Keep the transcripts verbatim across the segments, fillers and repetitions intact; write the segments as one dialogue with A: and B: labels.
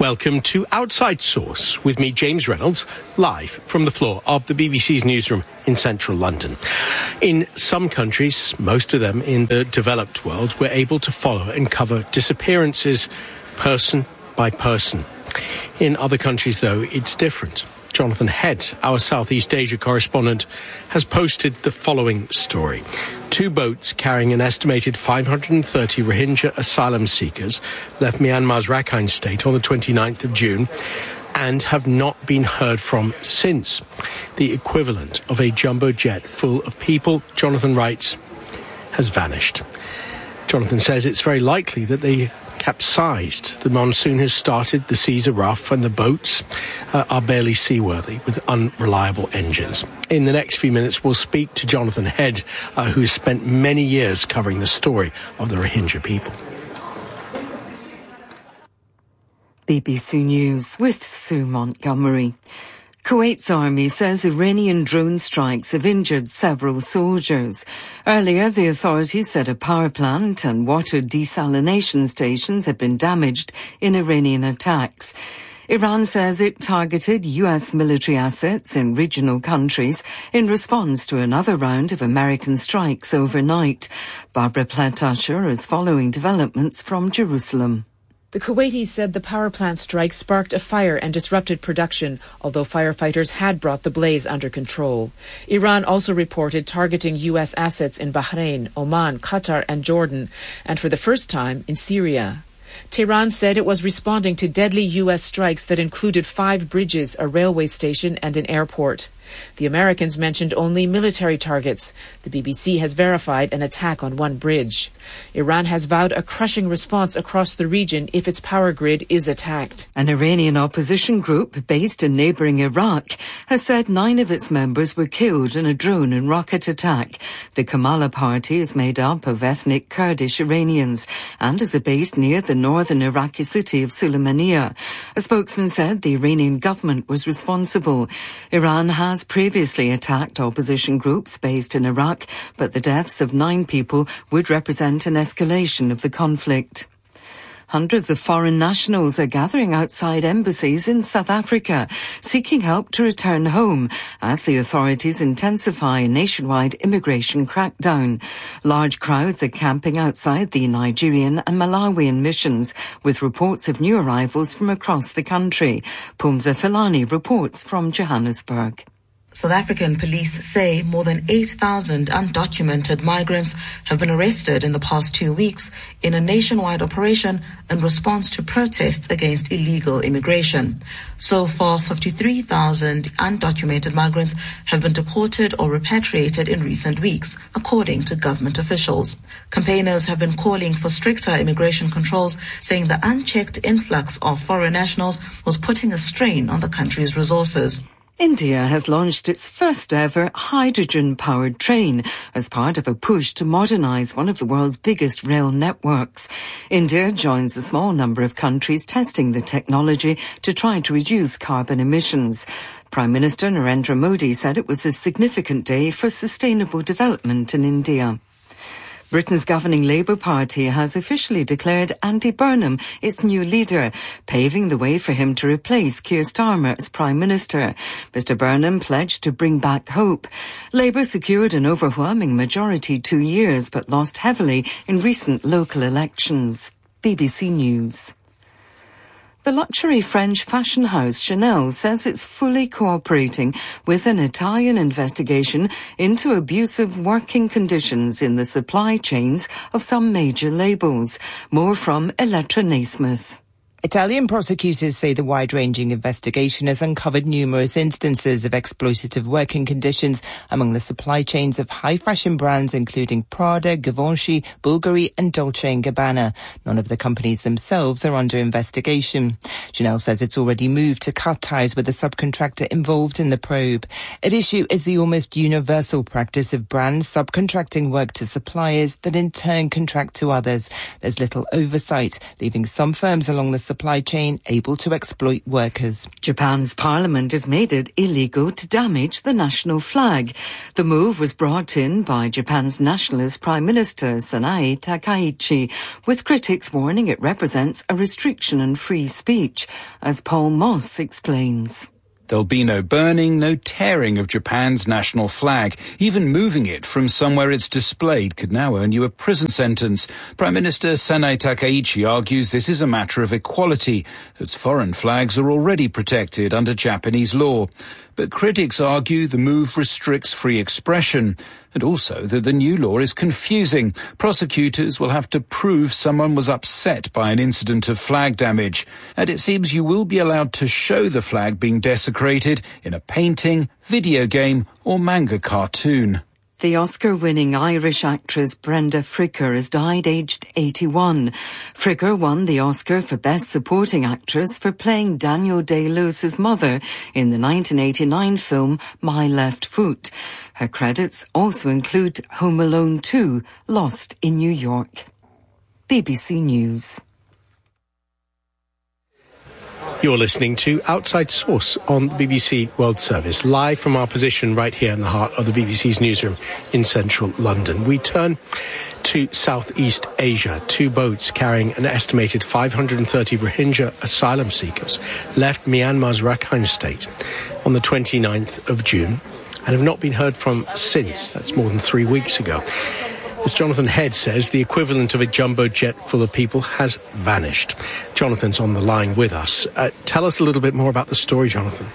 A: Welcome to Outside Source with me, James Reynolds, live from the floor of the B B C's newsroom in central London. In some countries, most of them in the developed world, we're able to follow and cover disappearances person by person. In other countries, though, it's different. Jonathan Head, our Southeast Asia correspondent, has posted the following story. Two boats carrying an estimated five hundred thirty Rohingya asylum seekers left Myanmar's Rakhine state on the twenty-ninth of June and have not been heard from since. The equivalent of a jumbo jet full of people, Jonathan writes, has vanished. Jonathan says it's very likely that they capsized. The monsoon has started, the seas are rough, and the boats uh, are barely seaworthy with unreliable engines. In the next few minutes, we'll speak to Jonathan Head, uh, who has spent many years covering the story of the Rohingya people.
B: B B C News with Sue Montgomery. Kuwait's army says Iranian drone strikes have injured several soldiers. Earlier, the authorities said a power plant and water desalination stations had been damaged in Iranian attacks. Iran says it targeted U S military assets in regional countries in response to another round of American strikes overnight. Barbara Platt-Usher is following developments from Jerusalem.
C: The Kuwaitis said the power plant strike sparked a fire and disrupted production, although firefighters had brought the blaze under control. Iran also reported targeting U S assets in Bahrain, Oman, Qatar and Jordan, and for the first time in Syria. Tehran said it was responding to deadly U S strikes that included five bridges, a railway station and an airport. The Americans mentioned only military targets. The B B C has verified an attack on one bridge. Iran has vowed a crushing response across the region if its power grid is attacked.
B: An Iranian opposition group based in neighbouring Iraq has said nine of its members were killed in a drone and rocket attack. The Kamala Party is made up of ethnic Kurdish Iranians and is based near the northern Iraqi city of Sulaymaniyah. A spokesman said the Iranian government was responsible. Iran has previously attacked opposition groups based in Iraq, but the deaths of nine people would represent an escalation of the conflict. Hundreds of foreign nationals are gathering outside embassies in South Africa, seeking help to return home as the authorities intensify a nationwide immigration crackdown. Large crowds are camping outside the Nigerian and Malawian missions, with reports of new arrivals from across the country. Pumza Filani reports from Johannesburg.
D: South African police say more than eight thousand undocumented migrants have been arrested in the past two weeks in a nationwide operation in response to protests against illegal immigration. So far, fifty-three thousand undocumented migrants have been deported or repatriated in recent weeks, according to government officials. Campaigners have been calling for stricter immigration controls, saying the unchecked influx of foreign nationals was putting a strain on the country's resources.
B: India has launched its first ever hydrogen-powered train as part of a push to modernise one of the world's biggest rail networks. India joins a small number of countries testing the technology to try to reduce carbon emissions. Prime Minister Narendra Modi said it was a significant day for sustainable development in India. Britain's governing Labour Party has officially declared Andy Burnham its new leader, paving the way for him to replace Keir Starmer as Prime Minister. Mr Burnham pledged to bring back hope. Labour secured an overwhelming majority two years but lost heavily in recent local elections. B B C News. The luxury French fashion house Chanel says it's fully cooperating with an Italian investigation into abusive working conditions in the supply chains of some major labels. More from Elettra Naismith.
E: Italian prosecutors say the wide-ranging investigation has uncovered numerous instances of exploitative working conditions among the supply chains of high-fashion brands including Prada, Givenchy, Bulgari and Dolce and Gabbana. None of the companies themselves are under investigation. Chanel says it's already moved to cut ties with the subcontractor involved in the probe. At issue is the almost universal practice of brands subcontracting work to suppliers that in turn contract to others. There's little oversight, leaving some firms along the supply supply chain able to exploit workers.
B: Japan's parliament has made it illegal to damage the national flag. The move was brought in by Japan's nationalist Prime Minister Sanae Takaichi, with critics warning it represents a restriction on free speech, as Paul Moss explains.
F: There'll be no burning, no tearing of Japan's national flag. Even moving it from somewhere it's displayed could now earn you a prison sentence. Prime Minister Sanae Takaichi argues this is a matter of equality, as foreign flags are already protected under Japanese law. But critics argue the move restricts free expression, and also that the new law is confusing. Prosecutors will have to prove someone was upset by an incident of flag damage, and it seems you will be allowed to show the flag being desecrated in a painting, video game or manga cartoon.
B: The Oscar-winning Irish actress Brenda Fricker has died aged eighty-one. Fricker won the Oscar for Best Supporting Actress for playing Daniel Day-Lewis's mother in the nineteen eighty-nine film My Left Foot. Her credits also include Home Alone two, Lost in New York. B B C News.
A: You're listening to Outside Source on the B B C World Service, live from our position right here in the heart of the B B C's newsroom in central London. We turn to Southeast Asia. Two boats carrying an estimated five hundred thirty Rohingya asylum seekers left Myanmar's Rakhine state on the twenty-ninth of June and have not been heard from since. That's more than three weeks ago. As Jonathan Head says, the equivalent of a jumbo jet full of people has vanished. Jonathan's on the line with us. Uh, tell us a little bit more about the story, Jonathan.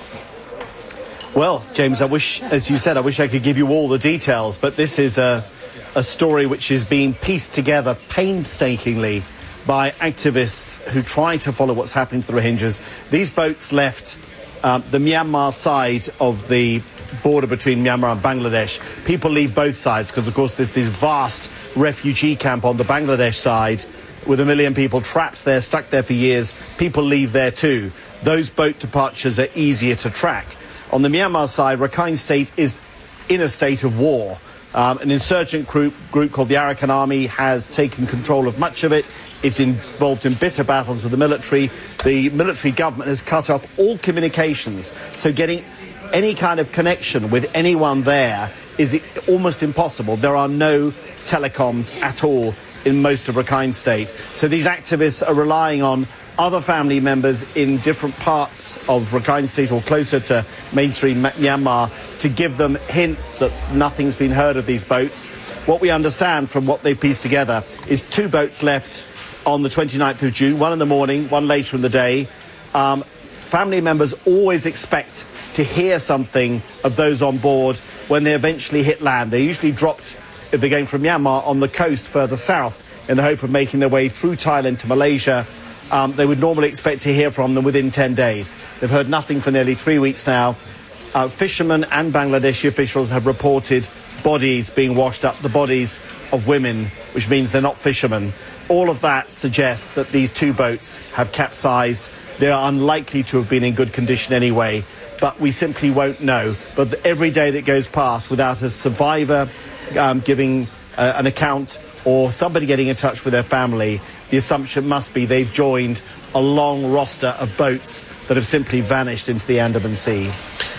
G: Well, James, I wish, as you said, I wish I could give you all the details, but this is a, a story which is being pieced together painstakingly by activists who try to follow what's happening to the Rohingyas. These boats left um, the Myanmar side of the border between Myanmar and Bangladesh. People leave both sides because, of course, there's this vast refugee camp on the Bangladesh side with a million people trapped there, stuck there for years. People leave there too. Those boat departures are easier to track. On the Myanmar side, Rakhine State is in a state of war. Um, an insurgent group, group called the Arakan Army has taken control of much of it. It's involved in bitter battles with the military. The military government has cut off all communications, so getting any kind of connection with anyone there is almost impossible. There are no telecoms at all in most of Rakhine State. So these activists are relying on other family members in different parts of Rakhine State or closer to mainstream Myanmar to give them hints that nothing's been heard of these boats. What we understand from what they've pieced together is two boats left on the twenty-ninth of June, one in the morning, one later in the day. Um, family members always expect to hear something of those on board when they eventually hit land. They're usually dropped, if they're going from Myanmar, on the coast further south in the hope of making their way through Thailand to Malaysia. Um, they would normally expect to hear from them within ten days. They've heard nothing for nearly three weeks now. Uh, fishermen and Bangladeshi officials have reported bodies being washed up, the bodies of women, which means they're not fishermen. All of that suggests that these two boats have capsized. They are unlikely to have been in good condition anyway, but we simply won't know. But every day that goes past without a survivor um, giving uh, an account or somebody getting in touch with their family, the assumption must be they've joined a long roster of boats that have simply vanished into the Andaman Sea.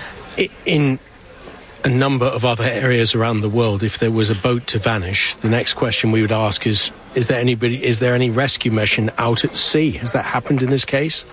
A: In a number of other areas around the world, if there was a boat to vanish, the next question we would ask is, is there anybody, is there any rescue mission out at sea? Has that happened in this case?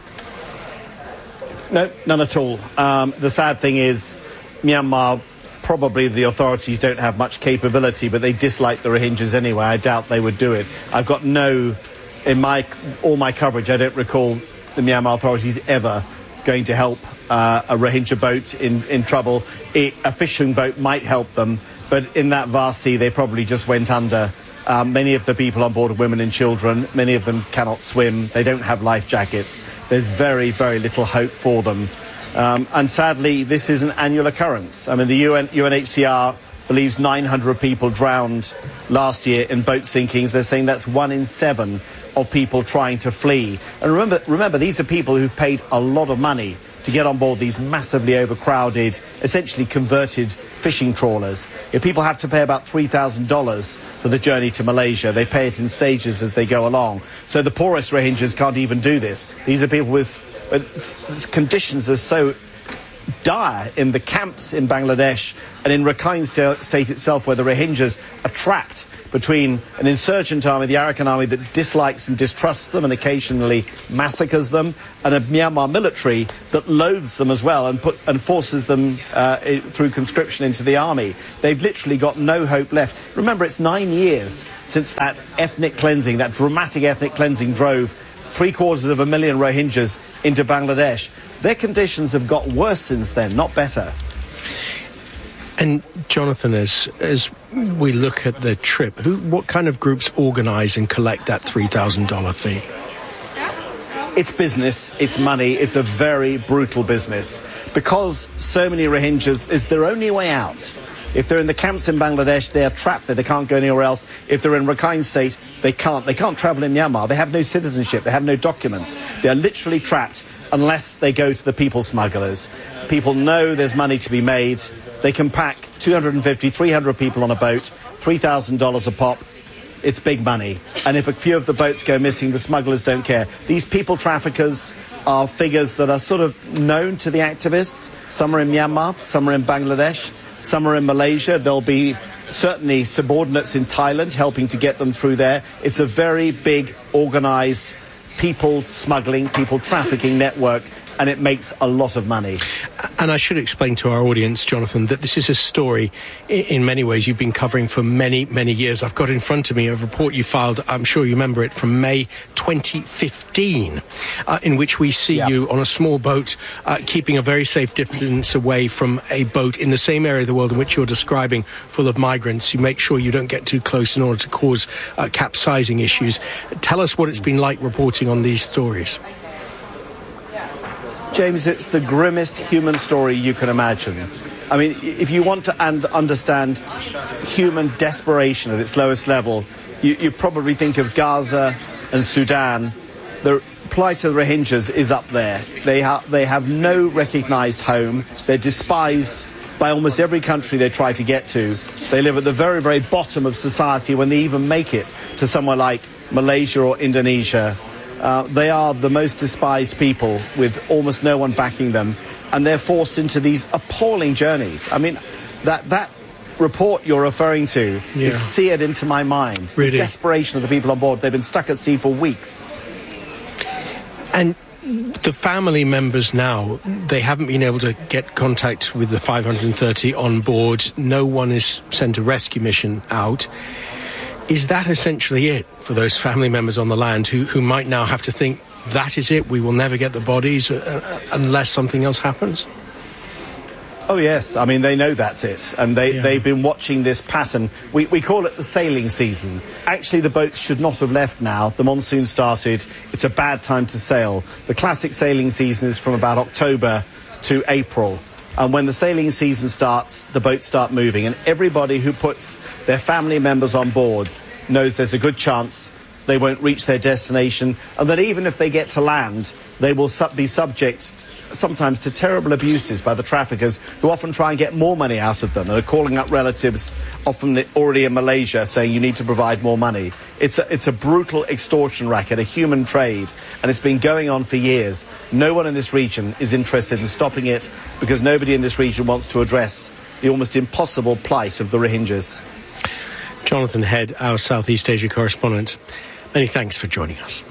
G: No, none at all. Um, the sad thing is, Myanmar, probably the authorities don't have much capability, but they dislike the Rohingyas anyway. I doubt they would do it. I've got no, in my all my coverage, I don't recall the Myanmar authorities ever going to help uh, a Rohingya boat in, in trouble. It, a fishing boat might help them, but in that vast sea, they probably just went under. Um, many of the people on board are women and children. Many of them cannot swim. They don't have life jackets. There's very, very little hope for them. Um, and sadly, this is an annual occurrence. I mean, the U N, U N H C R believes nine hundred people drowned last year in boat sinkings. They're saying that's one in seven of people trying to flee. And remember, remember, these are people who've paid a lot of money to to get on board these massively overcrowded, essentially converted fishing trawlers. If people have to pay about three thousand dollars for the journey to Malaysia. They pay it in stages as they go along. So the poorest Rohingyas can't even do this. These are people with uh, conditions are so dire in the camps in Bangladesh and in Rakhine State itself, where the Rohingyas are trapped between an insurgent army, the Arakan army, that dislikes and distrusts them and occasionally massacres them, and a Myanmar military that loathes them as well and put and forces them uh, through conscription into the army. They've literally got no hope left. Remember, it's nine years since that ethnic cleansing, that dramatic ethnic cleansing drove three quarters of a million Rohingyas into Bangladesh. Their conditions have got worse since then, not better.
A: And Jonathan, as as we look at the trip, who, what kind of groups organise and collect that three thousand dollars fee?
G: It's business, it's money, it's a very brutal business. Because so many Rohingyas, it's their only way out. If they're in the camps in Bangladesh, they are trapped there, they can't go anywhere else. If they're in Rakhine State, they can't. They can't travel in Myanmar. They have no citizenship, they have no documents. They are literally trapped unless they go to the people smugglers. People know there's money to be made. They can pack two hundred fifty, three hundred people on a boat, three thousand dollars a pop. It's big money. And if a few of the boats go missing, the smugglers don't care. These people traffickers are figures that are sort of known to the activists. Some are in Myanmar, some are in Bangladesh, some are in Malaysia. There'll be certainly subordinates in Thailand helping to get them through there. It's a very big, organised people smuggling, people trafficking network, and it makes a lot of money.
A: And I should explain to our audience, Jonathan, that this is a story in many ways you've been covering for many, many years. I've got in front of me a report you filed, I'm sure you remember it, from May twenty fifteen, uh, in which we see yeah. you on a small boat, uh, keeping a very safe distance away from a boat in the same area of the world in which you're describing, full of migrants. You make sure you don't get too close in order to cause uh, capsizing issues. Tell us what it's been like reporting on these stories.
G: James, it's the grimmest human story you can imagine. I mean, if you want to and understand human desperation at its lowest level, you, you probably think of Gaza and Sudan. The plight of the Rohingyas is up there. They, ha- they have no recognised home. They're despised by almost every country they try to get to. They live at the very, very bottom of society when they even make it to somewhere like Malaysia or Indonesia. Uh, they are the most despised people, with almost no one backing them, and they're forced into these appalling journeys. I mean, that that report you're referring to yeah. is seared into my mind. Really? The desperation of the people on board. They've been stuck at sea for weeks.
A: And the family members now, they haven't been able to get contact with the five hundred thirty on board. No one has sent a rescue mission out. Is that essentially it for those family members on the land who, who might now have to think, that is it, we will never get the bodies uh, unless something else happens?
G: Oh, yes. I mean, they know that's it. And they, yeah. they've been watching this pattern. We, we call it the sailing season. Actually, the boats should not have left now. The monsoon started. It's a bad time to sail. The classic sailing season is from about October to April. And when the sailing season starts, the boats start moving. And everybody who puts their family members on board knows there's a good chance they won't reach their destination. And that even if they get to land, they will su- be subject sometimes to terrible abuses by the traffickers, who often try and get more money out of them and are calling up relatives, often already in Malaysia, saying you need to provide more money. It's a, it's a brutal extortion racket, a human trade, and it's been going on for years. No one in this region is interested in stopping it, because nobody in this region wants to address the almost impossible plight of the Rohingyas.
A: Jonathan Head, our Southeast Asia correspondent, many thanks for joining us.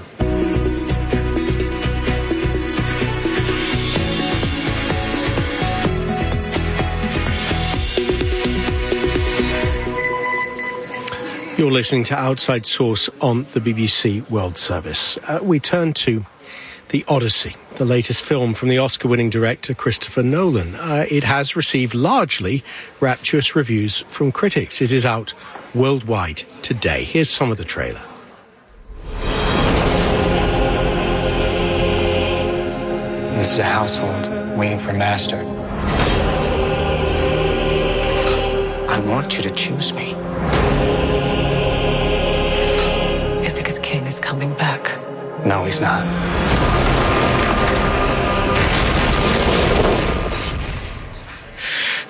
A: You're listening to Outside Source on the B B C World Service. Uh, we turn to The Odyssey, the latest film from the Oscar-winning director Christopher Nolan. Uh, it has received largely rapturous reviews from critics. It is out worldwide today. Here's some of the trailer.
H: This is a household waiting for a master. I want you to choose me.
I: Ithaca's king is coming back.
H: No, he's not.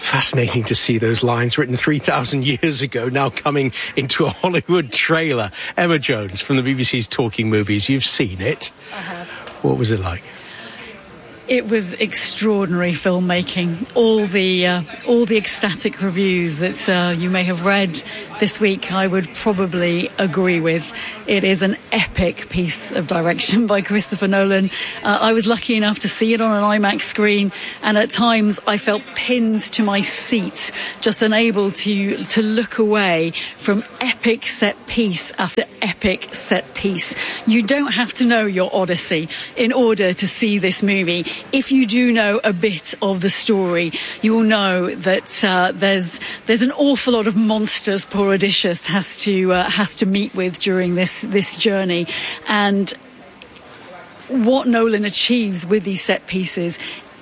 A: Fascinating to see those lines written three thousand years ago now coming into a Hollywood trailer. Emma Jones from the B B C's Talking Movies. You've seen it.
J: I have.
A: What was it like?
J: It was extraordinary filmmaking. All the uh, all the ecstatic reviews that uh, you may have read this week, I would probably agree with. It is an epic piece of direction by Christopher Nolan. Uh, I was lucky enough to see it on an IMAX screen, and at times I felt pinned to my seat, just unable to to look away from epic set piece after epic set piece. You don't have to know your Odyssey in order to see this movie. If you do know a bit of the story, you will know that uh, there's there's an awful lot of monsters poor Odysseus has to uh, has to meet with during this this journey, and what Nolan achieves with these set pieces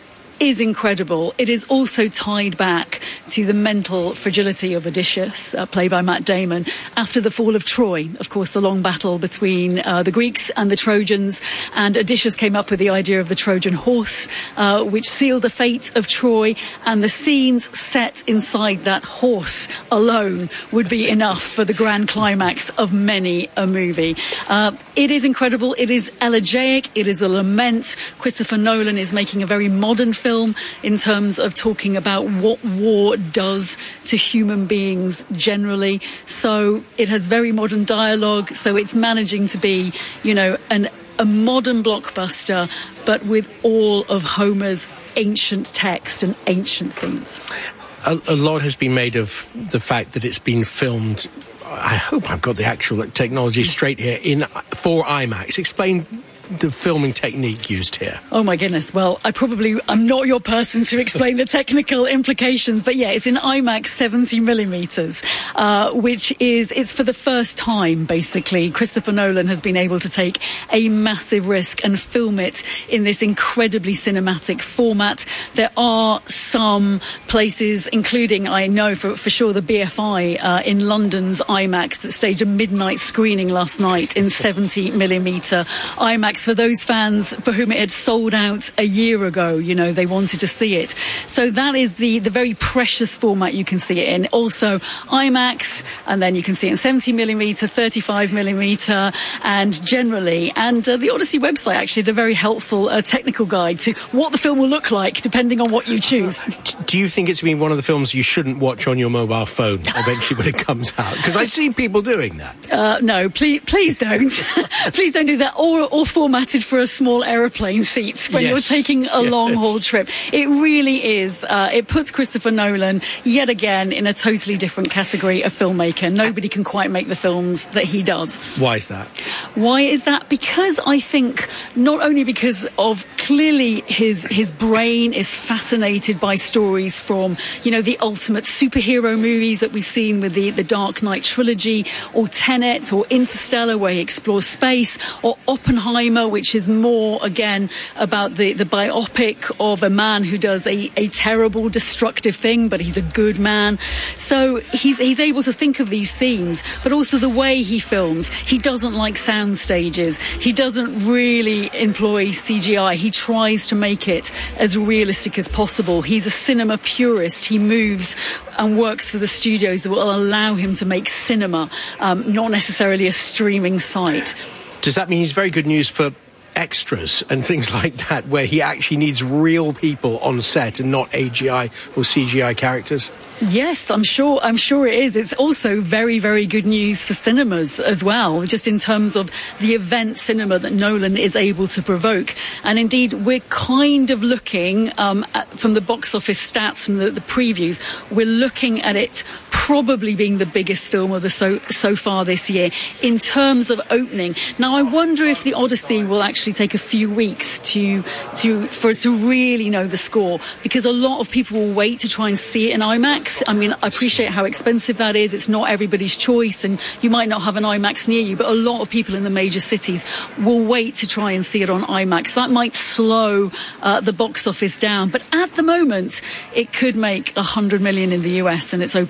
J: is incredible. It is also tied back to the mental fragility of Odysseus, uh, played by Matt Damon, after the fall of Troy. Of course, the long battle between uh, the Greeks and the Trojans, and Odysseus came up with the idea of the Trojan horse, uh, which sealed the fate of Troy, and the scenes set inside that horse alone would be enough for the grand climax of many a movie. Uh, it is incredible. It is elegiac. It is a lament. Christopher Nolan is making a very modern film film in terms of talking about what war does to human beings generally. So it has very modern dialogue. So it's managing to be, you know, an, a modern blockbuster, but with all of Homer's ancient text and ancient themes.
A: A, a lot has been made of the fact that it's been filmed. I hope I've got the actual technology straight here in for IMAX. Explain the filming technique used here.
J: Oh my goodness. Well, I probably, I'm not your person to explain the technical implications, but yeah, it's in IMAX seventy millimeters, uh, which is, it's for the first time, basically. Christopher Nolan has been able to take a massive risk and film it in this incredibly cinematic format. There are some places, including, I know for, for sure, the B F I uh, in London's IMAX that staged a midnight screening last night in seventy millimeter IMAX. For those fans for whom it had sold out a year ago, you know, they wanted to see it. So that is the, the very precious format you can see it in. Also IMAX, and then you can see it in seventy millimeter, thirty-five millimeter, and generally. And uh, the Odyssey website actually did a very helpful uh, technical guide to what the film will look like depending on what you choose.
A: Do you think it's been one of the films you shouldn't watch on your mobile phone eventually when it comes out? Because I see people doing that.
J: Uh, no, please, please don't. Please don't do that. Or, or formatted for a small aeroplane seat when yes. you're taking a yes. long-haul trip. It really is. Uh, it puts Christopher Nolan, yet again, in a totally different category of filmmaker. Nobody can quite make the films that he does.
A: Why is that?
J: Why is that? Because I think, not only because of clearly his his brain is fascinated by stories from, you know, the ultimate superhero movies that we've seen with the, the Dark Knight trilogy, or Tenet, or Interstellar, where he explores space, or Oppenheimer, which is more, again, about the, the biopic of a man who does a, a terrible, destructive thing, but he's a good man. So he's, he's able to think of these themes, but also the way he films. He doesn't like sound stages. He doesn't really employ C G I. He tries to make it as realistic as possible. He's a cinema purist. He moves and works for the studios that will allow him to make cinema, um, not necessarily a streaming site.
A: Does that mean he's very good news for extras and things like that, where he actually needs real people on set and not A G I or C G I characters?
J: Yes, I'm sure. I'm sure it is. It's also very, very good news for cinemas as well, just in terms of the event cinema that Nolan is able to provoke. And indeed, we're kind of looking um, at, from the box office stats, from the, the previews, we're looking at it probably being the biggest film of the so so far this year in terms of opening. Now, I wonder if the Odyssey will actually take a few weeks to to for us to really know the score, because a lot of people will wait to try and see it in IMAX. I mean, I appreciate how expensive that is. It's not everybody's choice, and you might not have an IMAX near you, but a lot of people in the major cities will wait to try and see it on IMAX. That might slow uh, the box office down, but at the moment, it could make one hundred million in the U S in its opening weekend.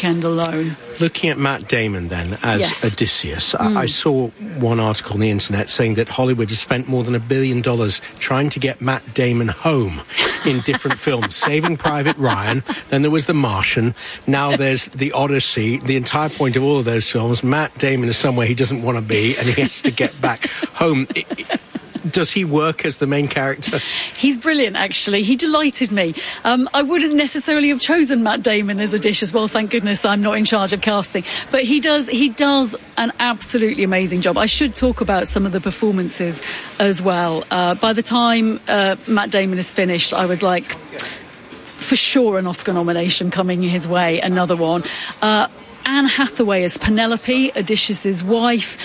J: weekend alone.
A: Looking at Matt Damon then as
J: Yes.
A: Odysseus,
J: Mm.
A: I, I saw one article on the internet saying that Hollywood has spent more than a billion dollars trying to get Matt Damon home in different films. Saving Private Ryan, then there was The Martian, now there's The Odyssey. The entire point of all of those films, Matt Damon is somewhere he doesn't want to be and he has to get back home. It, it, Does he work as the main character?
J: He's brilliant, actually. He delighted me. Um, I wouldn't necessarily have chosen Matt Damon as Odysseus. Well, thank goodness I'm not in charge of casting. But he does, he does an absolutely amazing job. I should talk about some of the performances as well. Uh, by the time uh, Matt Damon is finished, I was like, for sure an Oscar nomination coming his way, another one. Uh, Anne Hathaway as Penelope, Odysseus's wife.